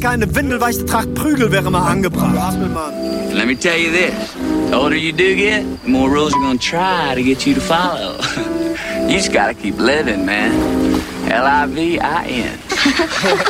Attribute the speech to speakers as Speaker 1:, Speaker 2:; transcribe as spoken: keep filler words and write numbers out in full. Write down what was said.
Speaker 1: Keine windelweichte Tracht Prügel wäre mal angebracht.
Speaker 2: Let me tell you this. The older you do get, the more rules are gonna try to get you to follow. You just gotta keep living, man. L I V I N